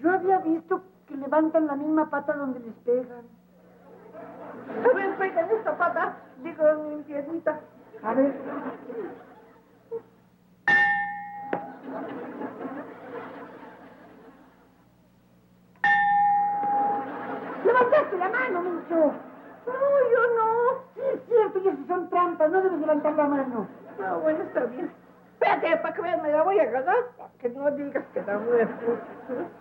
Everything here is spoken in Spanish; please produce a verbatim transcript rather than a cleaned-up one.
Yo había visto que levantan la misma pata donde les pegan. A ver, pegan esta pata, digo, en mi piernita. A ver. ¡Levantaste la mano, Mincho! No, yo no. Sí, es cierto, y esas son trampas, no debes levantar la mano. No, bueno, está bien. Espérate, para que veas, me la voy a agarrar. Que no digas que la muerte.